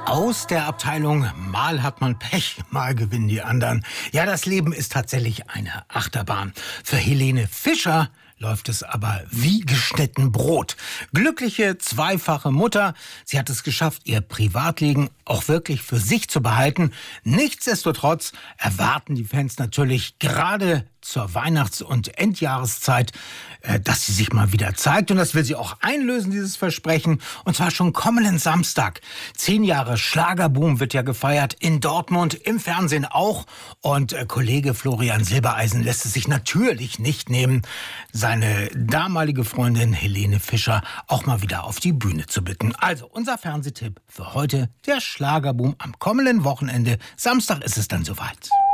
Aus der Abteilung mal hat man Pech, mal gewinnen die anderen. Ja, das Leben ist tatsächlich eine Achterbahn. Für Helene Fischer läuft es aber wie geschnitten Brot. Glückliche zweifache Mutter. Sie hat es geschafft, ihr Privatleben auch wirklich für sich zu behalten. Nichtsdestotrotz erwarten die Fans natürlich gerade zur Weihnachts- und Endjahreszeit, dass sie sich mal wieder zeigt. Und das will sie auch einlösen, dieses Versprechen. Und zwar schon kommenden Samstag. 10 Jahre Schlagerboom wird ja gefeiert in Dortmund, im Fernsehen auch. Und Kollege Florian Silbereisen lässt es sich natürlich nicht nehmen, seine damalige Freundin Helene Fischer auch mal wieder auf die Bühne zu bitten. Also unser Fernsehtipp für heute, der Schlagerboom am kommenden Wochenende. Samstag ist es dann soweit.